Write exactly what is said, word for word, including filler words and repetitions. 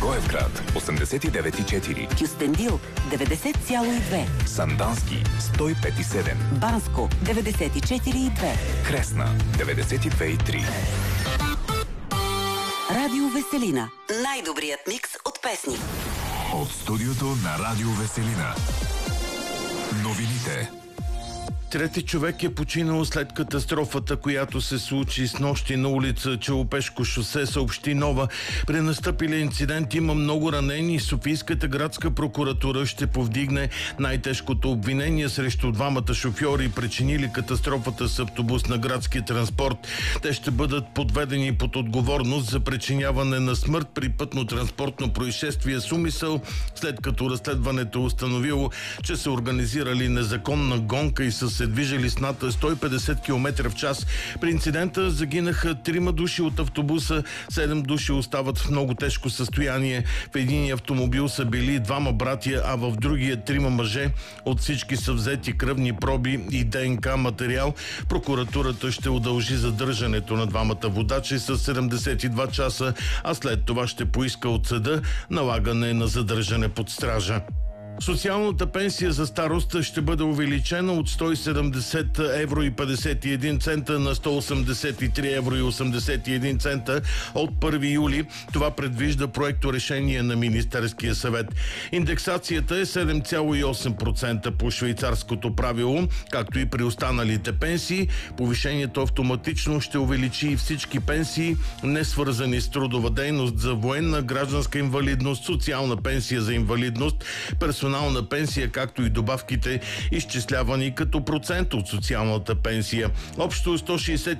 Благоевград осемдесет и девет и четири, Кюстендил деветдесет цяло и две, Сандански сто и пет и седем, Банско деветдесет и четири и две, Кресна деветдесет и две и три. Радио Веселина. Най-добрият микс от песни. От студиото на Радио Веселина. Новините. Трети човек е починал след катастрофата, която се случи с нощи на улица Челопешко шосе, съобщи Нова. При настъпилия инцидент има много ранени. Софийската градска прокуратура ще повдигне най-тежкото обвинение срещу двамата шофьори, причинили катастрофата с автобус на градския транспорт. Те ще бъдат подведени под отговорност за причиняване на смърт при пътно-транспортно происшествие с умисъл, след като разследването е установило, че са организирали незаконна гонка и са се движили с над сто и петдесет километра в час. При инцидента загинаха трима души от автобуса, седем души остават в много тежко състояние. В единия автомобил са били двама братия, а в другия трима мъже. От всички са взети кръвни проби и ДНК материал. Прокуратурата ще удължи задържането на двамата водачи с седемдесет и два часа, а след това ще поиска от съда налагане на задържане под стража. Социалната пенсия за старост ще бъде увеличена от сто и седемдесет евро и петдесет и един цента на сто осемдесет и три евро и осемдесет и един цента от първи юли. Това предвижда проекто решение на Министерския съвет. Индексацията е седем цяло и осем процента по швейцарското правило, както и при останалите пенсии. Повишението автоматично ще увеличи и всички пенсии, не свързани с трудова дейност, за военна, гражданска инвалидност, социална пенсия за инвалидност, персонална пенсия, както и добавките, изчислявани като процент от социалната пенсия. Общо сто шестдесет